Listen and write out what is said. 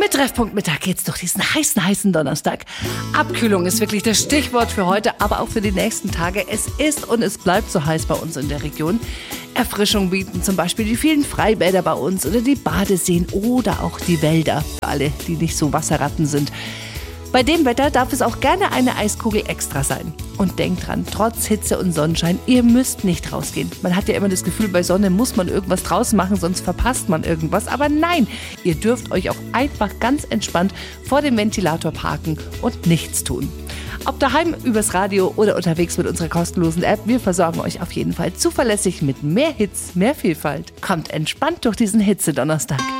Treffpunkt Mittag geht's durch diesen heißen Donnerstag. Abkühlung ist wirklich das Stichwort für heute, aber auch für die nächsten Tage. Es ist und es bleibt so heiß bei uns in der Region. Erfrischung bieten zum Beispiel die vielen Freibäder bei uns oder die Badeseen oder auch die Wälder. Für alle, die nicht so Wasserratten sind. Bei dem Wetter darf es auch gerne eine Eiskugel extra sein. Und denkt dran, trotz Hitze und Sonnenschein, ihr müsst nicht rausgehen. Man hat ja immer das Gefühl, bei Sonne muss man irgendwas draußen machen, sonst verpasst man irgendwas. Aber nein, ihr dürft euch auch einfach ganz entspannt vor dem Ventilator parken und nichts tun. Ob daheim, übers Radio oder unterwegs mit unserer kostenlosen App, wir versorgen euch auf jeden Fall zuverlässig mit mehr Hits, mehr Vielfalt. Kommt entspannt durch diesen Hitze-Donnerstag.